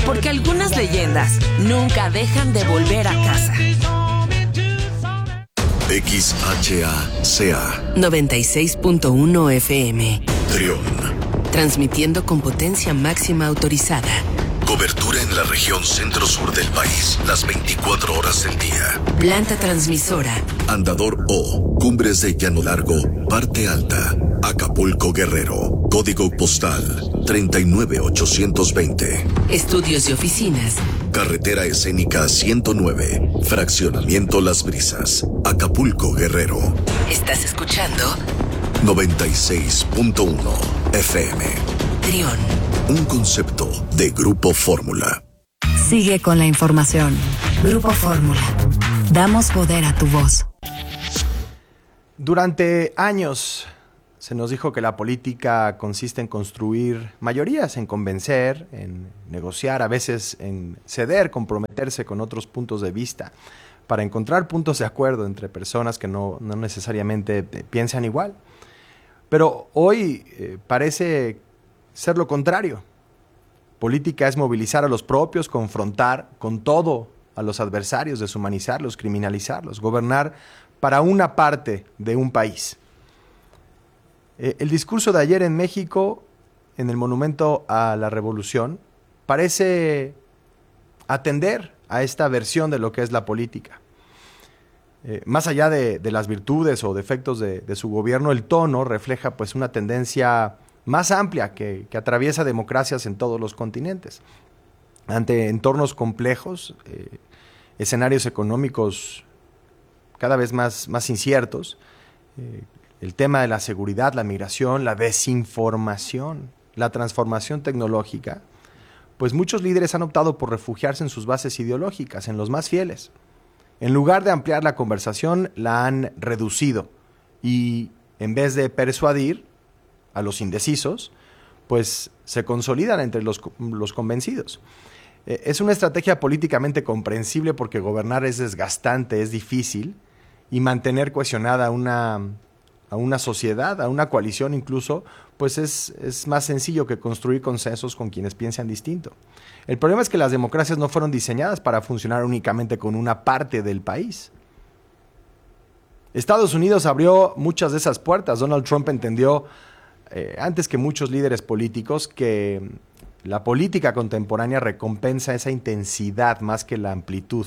Porque algunas leyendas nunca dejan de volver a casa. XHACA 96.1 FM. Trión. Transmitiendo con potencia máxima autorizada. Cobertura en la región centro-sur del país, las 24 horas del día. Planta transmisora. Andador O, Cumbres de Llano Largo, Parte Alta, Acapulco, Guerrero. Código postal 39820. Estudios y oficinas. Carretera escénica 109, Fraccionamiento Las Brisas, Acapulco, Guerrero. Estás escuchando 96.1 FM. Trión. Un concepto de Grupo Fórmula. Sigue con la información. Grupo Fórmula. Damos poder a tu voz. Durante años se nos dijo que la política consiste en construir mayorías, en convencer, en negociar, a veces en ceder, comprometerse con otros puntos de vista, para encontrar puntos de acuerdo entre personas que no necesariamente piensan igual. Pero hoy parece ser lo contrario. Política es movilizar a los propios, confrontar con todo a los adversarios, deshumanizarlos, criminalizarlos, gobernar para una parte de un país. El discurso de ayer en México, en el Monumento a la Revolución, parece atender a esta versión de lo que es la política. Más allá de las virtudes o defectos de su gobierno, el tono refleja pues una tendencia más amplia que atraviesa democracias en todos los continentes. Ante entornos complejos, escenarios económicos cada vez más inciertos, el tema de la seguridad, la migración, la desinformación, la transformación tecnológica, pues muchos líderes han optado por refugiarse en sus bases ideológicas, en los más fieles. En lugar de ampliar la conversación, la han reducido y en vez de persuadir a los indecisos, pues se consolidan entre los convencidos. Es una estrategia políticamente comprensible porque gobernar es desgastante, es difícil, y mantener cohesionada a una sociedad, a una coalición incluso, pues es más sencillo que construir consensos con quienes piensan distinto. El problema es que las democracias no fueron diseñadas para funcionar únicamente con una parte del país. Estados Unidos abrió muchas de esas puertas. Donald Trump entendió, antes que muchos líderes políticos, que la política contemporánea recompensa esa intensidad más que la amplitud.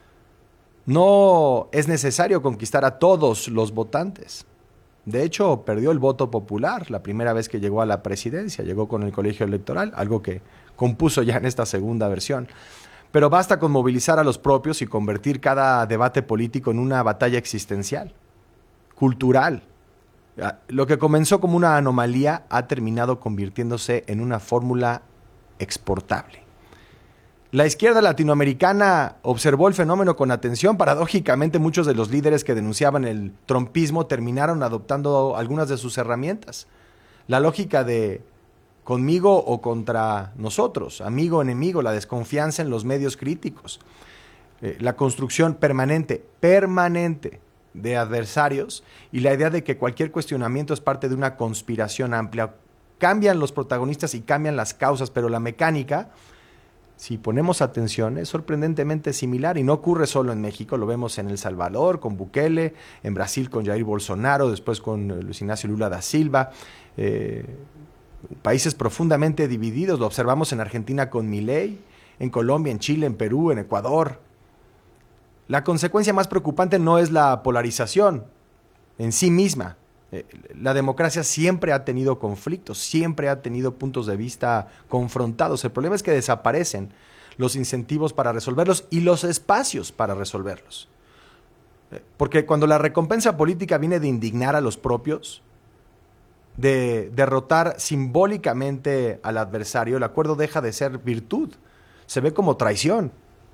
No es necesario conquistar a todos los votantes. De hecho, perdió el voto popular la primera vez que llegó a la presidencia. Llegó con el colegio electoral, algo que compuso ya en esta segunda versión. Pero basta con movilizar a los propios y convertir cada debate político en una batalla existencial, cultural. Lo que comenzó como una anomalía ha terminado convirtiéndose en una fórmula exportable. La izquierda latinoamericana observó el fenómeno con atención. Paradójicamente, muchos de los líderes que denunciaban el trumpismo terminaron adoptando algunas de sus herramientas. La lógica de conmigo o contra nosotros, amigo o enemigo, la desconfianza en los medios críticos, la construcción permanente de adversarios y la idea de que cualquier cuestionamiento es parte de una conspiración amplia. Cambian los protagonistas y cambian las causas, pero la mecánica, si ponemos atención, es sorprendentemente similar y no ocurre solo en México. Lo vemos en El Salvador con Bukele, en Brasil con Jair Bolsonaro, después con Luis Ignacio Lula da Silva, países profundamente divididos. Lo observamos en Argentina con Milei, en Colombia, en Chile, en Perú, en Ecuador. La consecuencia más preocupante no es la polarización en sí misma. La democracia siempre ha tenido conflictos, siempre ha tenido puntos de vista confrontados. El problema es que desaparecen los incentivos para resolverlos y los espacios para resolverlos. Porque cuando la recompensa política viene de indignar a los propios, de derrotar simbólicamente al adversario, el acuerdo deja de ser virtud, se ve como traición.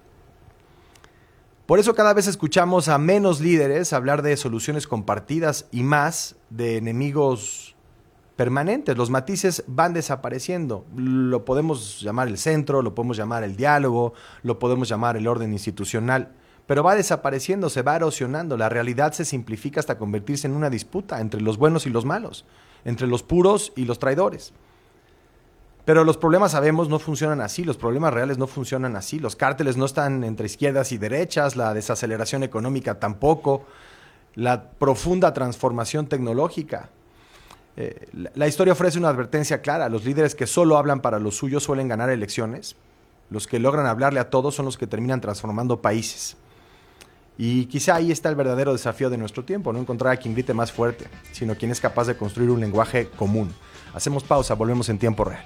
Por eso cada vez escuchamos a menos líderes hablar de soluciones compartidas y más de enemigos permanentes. Los matices van desapareciendo. Lo podemos llamar el centro, lo podemos llamar el diálogo, lo podemos llamar el orden institucional, pero va desapareciendo, se va erosionando. La realidad se simplifica hasta convertirse en una disputa entre los buenos y los malos, entre los puros y los traidores. Pero los problemas, sabemos, no funcionan así. Los problemas reales no funcionan así. Los cárteles no están entre izquierdas y derechas. La desaceleración económica tampoco. La profunda transformación tecnológica. La historia ofrece una advertencia clara. Los líderes que solo hablan para los suyos suelen ganar elecciones. Los que logran hablarle a todos son los que terminan transformando países. Y quizá ahí está el verdadero desafío de nuestro tiempo. No encontrar a quien grite más fuerte, sino quien es capaz de construir un lenguaje común. Hacemos pausa, volvemos en tiempo real.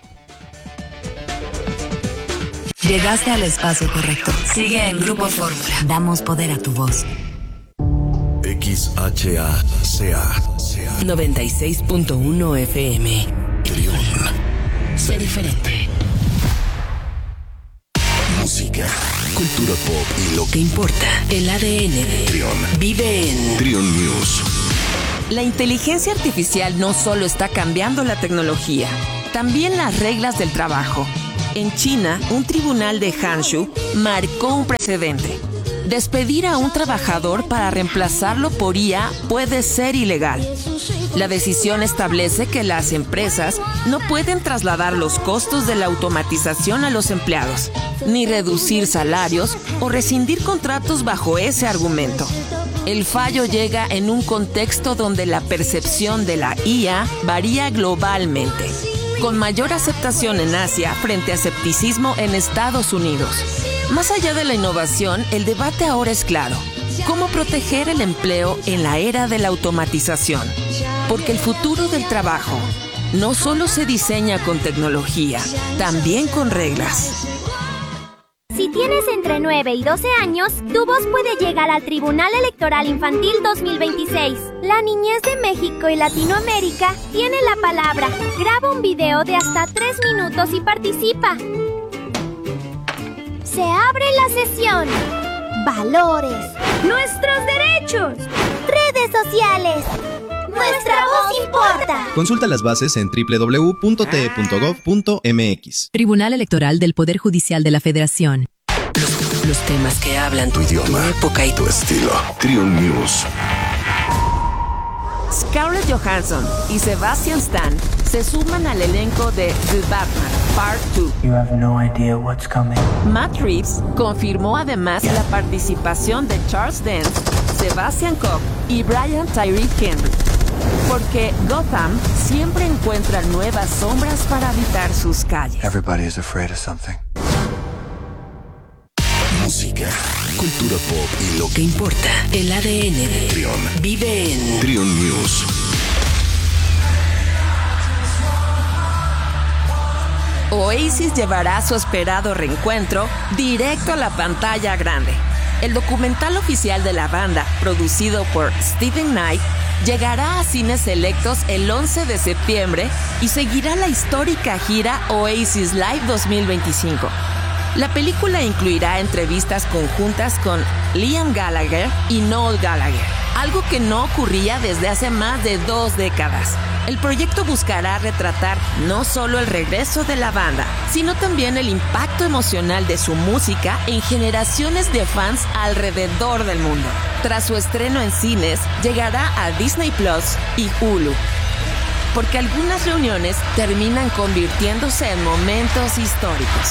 Llegaste al espacio correcto. Sigue en Grupo Fórmula. Damos poder a tu voz. XHACA 96.1 FM. Trión. Sé diferente. Música, cultura pop y lo ¿Qué importa? El ADN de Trión. vive en Trión News. La inteligencia artificial no solo está cambiando la tecnología, también las reglas del trabajo. En China, un tribunal de Hangzhou marcó un precedente. Despedir a un trabajador para reemplazarlo por IA puede ser ilegal. La decisión establece que las empresas no pueden trasladar los costos de la automatización a los empleados, ni reducir salarios o rescindir contratos bajo ese argumento. El fallo llega en un contexto donde la percepción de la IA varía globalmente, con mayor aceptación en Asia frente a escepticismo en Estados Unidos. Más allá de la innovación, el debate ahora es claro: ¿cómo proteger el empleo en la era de la automatización? Porque el futuro del trabajo no solo se diseña con tecnología, también con reglas. Si tienes entre 9 y 12 años, tu voz puede llegar al Tribunal Electoral Infantil 2026. La niñez de México y Latinoamérica tiene la palabra. Graba un video de hasta 3 minutos y participa. Se abre la sesión. Valores. Nuestros derechos. Redes sociales. Nuestra voz importa. Consulta las bases en www.te.gov.mx. Tribunal Electoral del Poder Judicial de la Federación. Los temas que hablan Tu idioma, tu época y tu estilo. Trión News. Scarlett Johansson y Sebastian Stan se suman al elenco de The Batman Part 2. You have no idea what's coming. Matt Reeves confirmó además la participación de Charles Dance, Sebastian Cobb y Brian Tyree Henry. Porque Gotham siempre encuentra nuevas sombras para habitar sus calles. Everybody is afraid of something. Música, cultura pop y lo ¿Qué importa? El ADN de Trión. vive en Trión News. Oasis llevará su esperado reencuentro directo a la pantalla grande. El documental oficial de la banda, producido por Steven Knight, llegará a cines selectos el 11 de septiembre y seguirá la histórica gira Oasis Live 2025. La película incluirá entrevistas conjuntas con Liam Gallagher y Noel Gallagher, algo que no ocurría desde hace más de 2 décadas. El proyecto buscará retratar no solo el regreso de la banda, sino también el impacto emocional de su música en generaciones de fans alrededor del mundo. Tras su estreno en cines, llegará a Disney Plus y Hulu. Porque algunas reuniones terminan convirtiéndose en momentos históricos.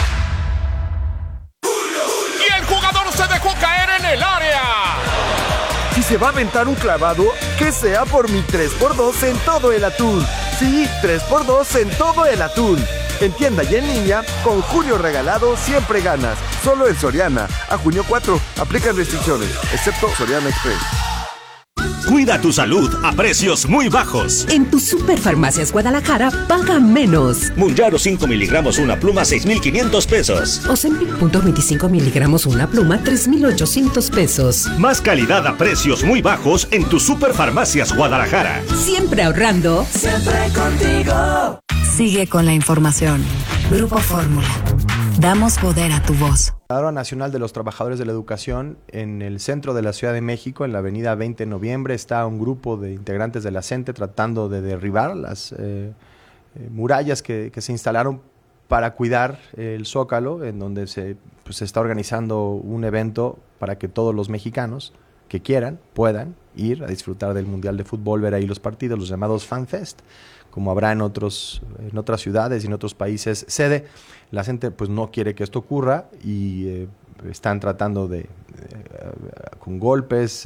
Y el jugador se dejó caer en el área. Si se va a aventar un clavado, que sea por mi 3x2 en todo el atún. Sí, 3x2 en todo el atún. En tienda y en línea, con Julio Regalado siempre ganas. Solo en Soriana. A junio 4, aplican restricciones, excepto Soriana Express. Cuida tu salud a precios muy bajos. En tu Superfarmacias Guadalajara, paga menos. Munjaro 5 miligramos una pluma, 6,500 pesos. Ozempic .25 miligramos una pluma, 3,800 pesos. Más calidad a precios muy bajos en tu Superfarmacias Guadalajara. Siempre ahorrando. Siempre contigo. Sigue con la información. Grupo Fórmula. Damos poder a tu voz. La Hora Nacional de los Trabajadores de la Educación, en el centro de la Ciudad de México, en la avenida 20 de noviembre, está un grupo de integrantes de la CENTE tratando de derribar las murallas que se instalaron para cuidar el Zócalo, en donde se está organizando un evento para que todos los mexicanos que quieran, puedan ir a disfrutar del Mundial de Fútbol, ver ahí los partidos, los llamados FanFest, como habrá en otras ciudades y en otros países sede. La gente pues no quiere que esto ocurra y están tratando con golpes,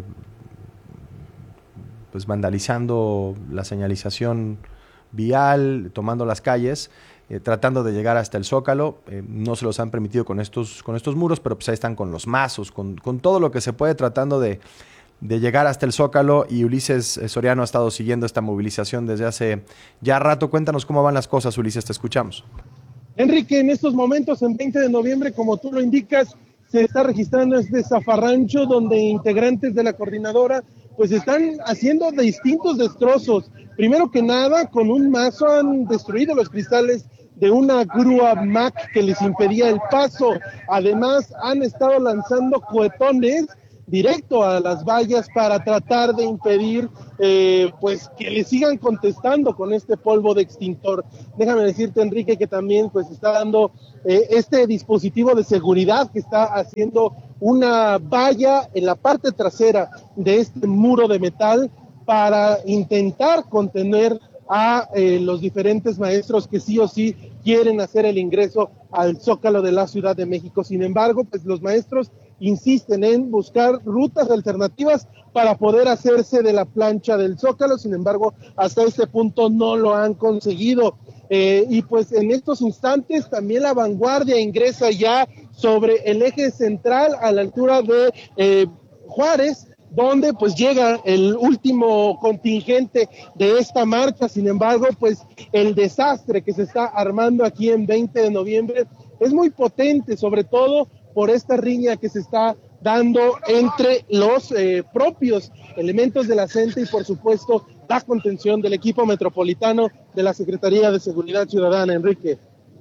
pues vandalizando la señalización vial, tomando las calles, tratando de llegar hasta el Zócalo. No se los han permitido con estos muros, pero pues ahí están con los mazos, con todo lo que se puede, tratando de llegar hasta el Zócalo. Y Ulises Soriano ha estado siguiendo esta movilización desde hace ya rato. Cuéntanos cómo van las cosas, Ulises, te escuchamos. Enrique, en estos momentos, en 20 de noviembre, como tú lo indicas, se está registrando este zafarrancho donde integrantes de la coordinadora pues están haciendo distintos destrozos. Primero que nada, con un mazo han destruido los cristales de una grúa Mack que les impedía el paso. Además, han estado lanzando cohetones directo a las vallas para tratar de impedir pues que le sigan contestando con este polvo de extintor. Déjame decirte, Enrique, que también pues está dando este dispositivo de seguridad que está haciendo una valla en la parte trasera de este muro de metal para intentar contener a los diferentes maestros que sí o sí quieren hacer el ingreso al Zócalo de la Ciudad de México. Sin embargo, pues los maestros insisten en buscar rutas alternativas para poder hacerse de la plancha del Zócalo. Sin embargo, hasta este punto no lo han conseguido. Y pues en estos instantes también la vanguardia ingresa ya sobre el eje central a la altura de Juárez, donde pues llega el último contingente de esta marcha. Sin embargo, pues el desastre que se está armando aquí en 20 de noviembre es muy potente, sobre todo por esta riña que se está dando entre los propios elementos de la CENTE y por supuesto la contención del equipo metropolitano de la Secretaría de Seguridad Ciudadana, Enrique.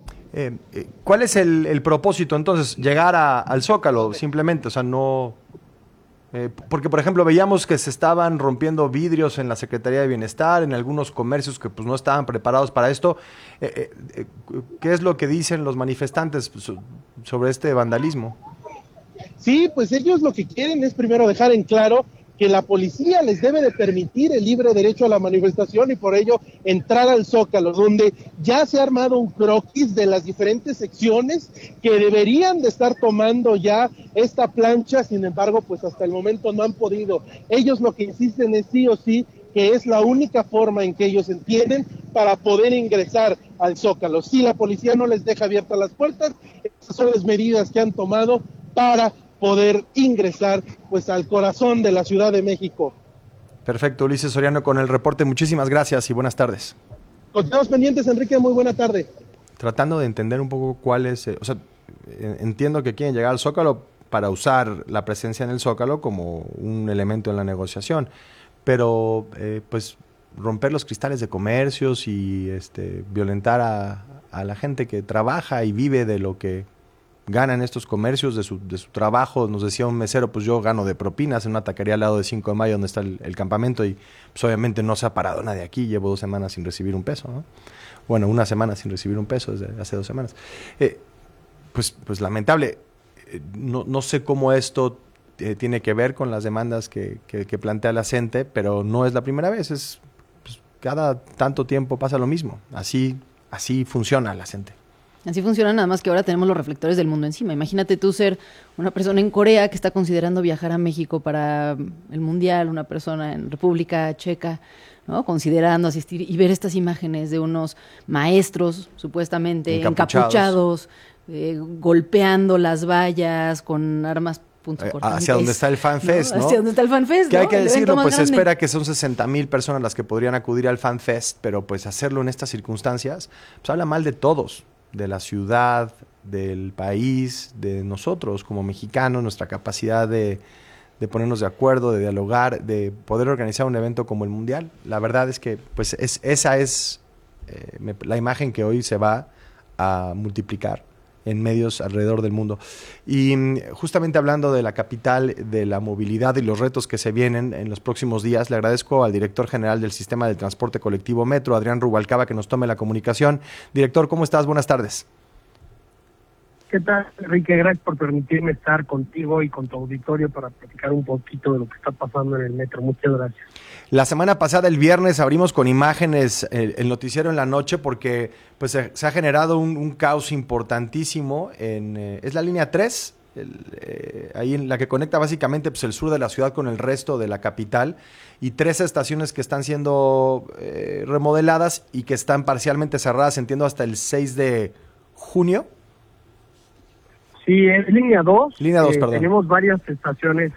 ¿Cuál es el propósito entonces? ¿Llegar al Zócalo simplemente? O sea, no... porque, por ejemplo, veíamos que se estaban rompiendo vidrios en la Secretaría de Bienestar, en algunos comercios que pues no estaban preparados para esto. ¿Qué es lo que dicen los manifestantes sobre este vandalismo? Sí, pues ellos lo que quieren es primero dejar en claro que la policía les debe de permitir el libre derecho a la manifestación y por ello entrar al Zócalo, donde ya se ha armado un croquis de las diferentes secciones que deberían de estar tomando ya esta plancha. Sin embargo, pues hasta el momento no han podido. Ellos lo que insisten es sí o sí que es la única forma en que ellos entienden para poder ingresar al Zócalo. Si la policía no les deja abiertas las puertas, esas son las medidas que han tomado para poder ingresar pues al corazón de la Ciudad de México. Perfecto, Ulises Soriano con el reporte. Muchísimas gracias y buenas tardes. Continuamos pendientes, Enrique, muy buena tarde. Tratando de entender un poco cuál es, entiendo que quieren llegar al Zócalo para usar la presencia en el Zócalo como un elemento en la negociación, pero pues romper los cristales de comercios y violentar a la gente que trabaja y vive de lo que ganan estos comercios, de su trabajo. Nos decía un mesero, pues yo gano de propinas en una taquería al lado de 5 de Mayo donde está el campamento y pues obviamente no se ha parado nadie aquí, llevo 2 semanas sin recibir un peso, ¿no? Bueno, 1 semana sin recibir un peso desde hace 2 semanas. Pues lamentable. No sé cómo esto tiene que ver con las demandas que plantea la CENTE, pero no es la primera vez, pues, cada tanto tiempo pasa lo mismo. Así funciona la CENTE. Así funciona, nada más que ahora tenemos los reflectores del mundo encima. Imagínate tú ser una persona en Corea que está considerando viajar a México para el Mundial, una persona en República Checa, ¿no? Considerando asistir y ver estas imágenes de unos maestros supuestamente encapuchados golpeando las vallas con armas punzocortantes. Hacia donde está el FanFest, ¿no? Hacia donde está el FanFest, que ¿no? hay que El decirlo, pues se grande. espera que son 60,000 personas las que podrían acudir al FanFest, pero pues hacerlo en estas circunstancias, pues habla mal de todos, de la ciudad, del país, de nosotros como mexicanos, nuestra capacidad de ponernos de acuerdo, de dialogar, de poder organizar un evento como el Mundial. La verdad es que pues esa es la imagen que hoy se va a multiplicar en medios alrededor del mundo. Y justamente hablando de la capital, de la movilidad y los retos que se vienen en los próximos días, le agradezco al director general del Sistema del Transporte Colectivo Metro, Adrián Rubalcaba, que nos tome la comunicación. Director, ¿cómo estás? Buenas tardes. ¿Qué tal, Enrique? Gracias por permitirme estar contigo y con tu auditorio para platicar un poquito de lo que está pasando en el metro. Muchas gracias. La semana pasada, el viernes, abrimos con imágenes el noticiero en la noche porque pues se ha generado un caos importantísimo es la línea 3, ahí en la que conecta básicamente pues, el sur de la ciudad con el resto de la capital, y 3 estaciones que están siendo remodeladas y que están parcialmente cerradas, entiendo, hasta el 6 de junio. Sí, es línea 2. Línea 2, perdón. Tenemos varias estaciones,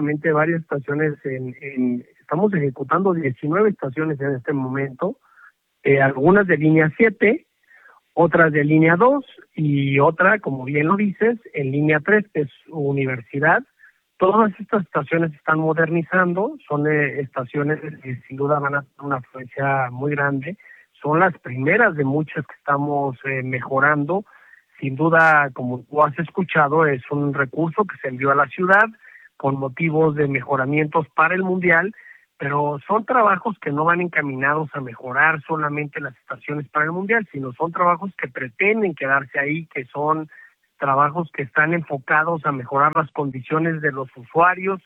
estamos ejecutando 19 estaciones en este momento, algunas de línea 7, otras de línea 2 y otra, como bien lo dices, en línea 3, que es universidad. Todas estas estaciones se están modernizando, son estaciones que sin duda van a tener una afluencia muy grande. Son las primeras de muchas que estamos mejorando. Sin duda, como tú has escuchado, es un recurso que se envió a la ciudad con motivos de mejoramientos para el Mundial, pero son trabajos que no van encaminados a mejorar solamente las estaciones para el Mundial, sino son trabajos que pretenden quedarse ahí, que son trabajos que están enfocados a mejorar las condiciones de los usuarios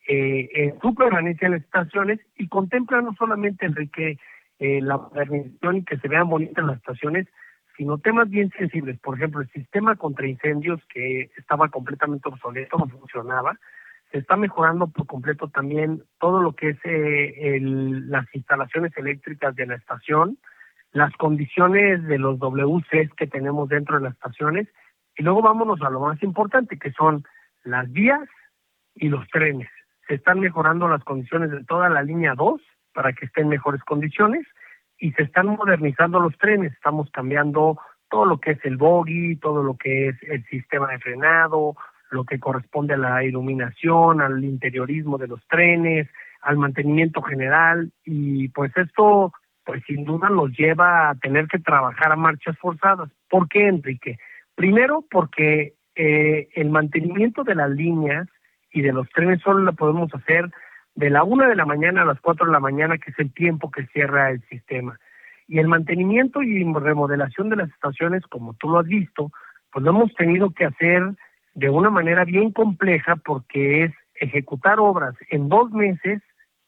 en su permanencia en las estaciones, y contemplan no solamente, Enrique, la modernización y que se vean bonitas las estaciones, sino temas bien sensibles. Por ejemplo, el sistema contra incendios, que estaba completamente obsoleto, no funcionaba. Se está mejorando por completo también todo lo que es las instalaciones eléctricas de la estación, las condiciones de los WCs que tenemos dentro de las estaciones, y luego vámonos a lo más importante, que son las vías y los trenes. Se están mejorando las condiciones de toda la línea 2 para que estén en mejores condiciones, y se están modernizando los trenes. Estamos cambiando todo lo que es el bogie, todo lo que es el sistema de frenado, lo que corresponde a la iluminación, al interiorismo de los trenes, al mantenimiento general, y pues esto pues sin duda nos lleva a tener que trabajar a marchas forzadas. ¿Por qué, Enrique? Primero porque el mantenimiento de las líneas y de los trenes solo lo podemos hacer de la 1 de la mañana a las 4 de la mañana, que es el tiempo que cierra el sistema. Y el mantenimiento y remodelación de las estaciones, como tú lo has visto, pues lo hemos tenido que hacer de una manera bien compleja, porque es ejecutar obras en 2 meses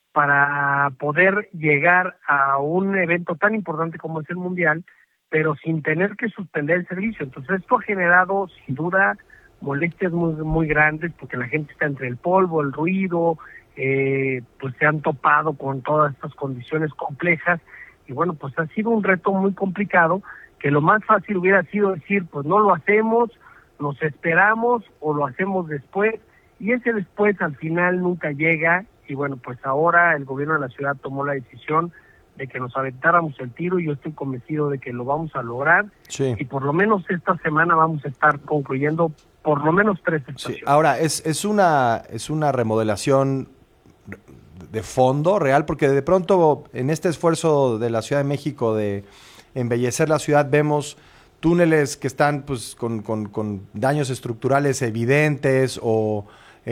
para poder llegar a un evento tan importante como es el Mundial, pero sin tener que suspender el servicio. Entonces esto ha generado sin duda molestias muy, muy grandes, porque la gente está entre el polvo, el ruido, pues se han topado con todas estas condiciones complejas, y bueno, pues ha sido un reto muy complicado, que lo más fácil hubiera sido decir, pues no lo hacemos, nos esperamos o lo hacemos después, y ese después al final nunca llega. Y bueno, pues ahora el gobierno de la ciudad tomó la decisión de que nos aventáramos el tiro, y yo estoy convencido de que lo vamos a lograr. Sí. Y por lo menos esta semana vamos a estar concluyendo por lo menos 3 estaciones. Sí. Ahora, es una remodelación de fondo real, porque de pronto en este esfuerzo de la Ciudad de México de embellecer la ciudad vemos túneles que están pues con daños estructurales evidentes, o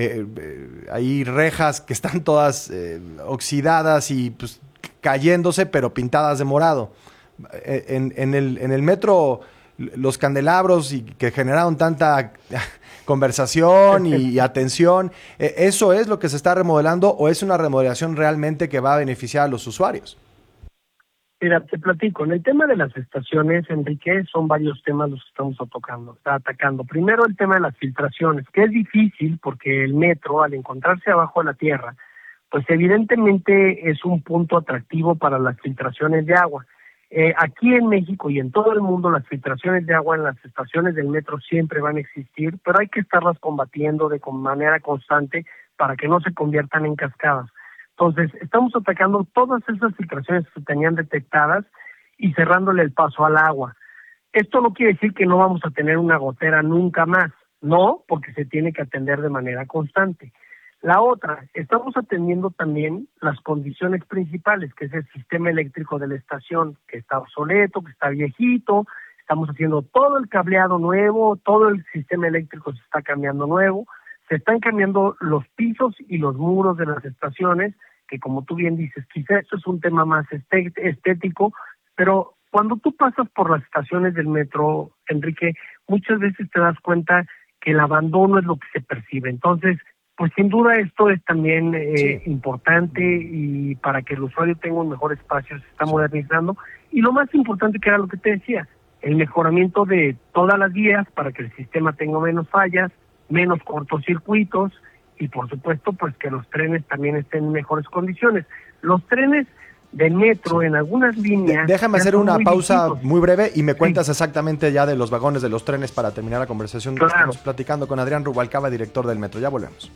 hay rejas que están todas oxidadas y pues cayéndose, pero pintadas de morado. En el metro, los candelabros y que generaron tanta conversación y atención, ¿eso es lo que se está remodelando, o es una remodelación realmente que va a beneficiar a los usuarios? Mira, te platico. En el tema de las estaciones, Enrique, son varios temas los que estamos atacando. Primero, el tema de las filtraciones, que es difícil porque el metro, al encontrarse abajo de la tierra, pues evidentemente es un punto atractivo para las filtraciones de agua. Aquí en México y en todo el mundo, las filtraciones de agua en las estaciones del metro siempre van a existir, pero hay que estarlas combatiendo de manera constante para que no se conviertan en cascadas. Entonces, estamos atacando todas esas filtraciones que se tenían detectadas y cerrándole el paso al agua. Esto no quiere decir que no vamos a tener una gotera nunca más, no, porque se tiene que atender de manera constante. La otra, estamos atendiendo también las condiciones principales, que es el sistema eléctrico de la estación, que está obsoleto, que está viejito. Estamos haciendo todo el cableado nuevo, todo el sistema eléctrico se está cambiando nuevo. Se están cambiando los pisos y los muros de las estaciones, que como tú bien dices, quizá esto es un tema más estético, pero Cuando tú pasas por las estaciones del metro, Enrique, muchas veces te das cuenta que el abandono es lo que se percibe. Entonces, pues sin duda esto es también importante, y para que el usuario tenga un mejor espacio se está modernizando. Y lo más importante, que era lo que te decía, el mejoramiento de todas las vías para que el sistema tenga menos fallas, menos cortocircuitos, y por supuesto pues que los trenes también estén en mejores condiciones. Los trenes del metro en algunas líneas... Déjame hacer una pausa muy breve y me cuentas exactamente ya de los vagones de los trenes para terminar la conversación. Claro. Estamos platicando con Adrián Rubalcaba, director del metro. Ya volvemos.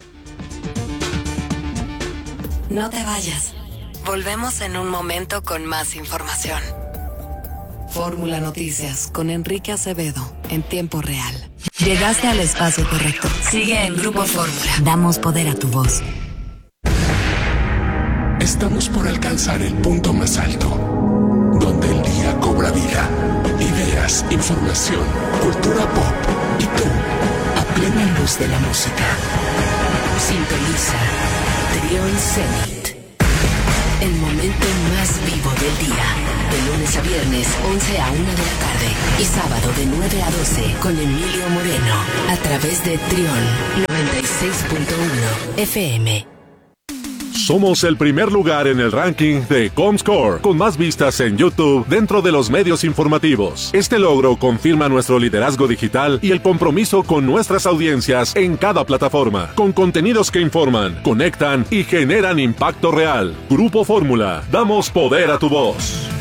No te vayas. Volvemos en un momento con más información. Fórmula Noticias con Enrique Acevedo en tiempo real. Llegaste al espacio correcto. Sigue en Grupo Fórmula. Damos poder a tu voz. Estamos por alcanzar el punto más alto, donde el día cobra vida. Ideas, información, cultura pop y tú, a plena luz de la música. Sintoniza Trión Zenit. El momento más vivo del día. De lunes a viernes, 11 a 1 de la tarde. Y sábado de 9 a 12 con Emilio Moreno. A través de Trión 96.1 FM. Somos el primer lugar en el ranking de Comscore, con más vistas en YouTube dentro de los medios informativos. Este logro confirma nuestro liderazgo digital y el compromiso con nuestras audiencias en cada plataforma, con contenidos que informan, conectan y generan impacto real. Grupo Fórmula, damos poder a tu voz.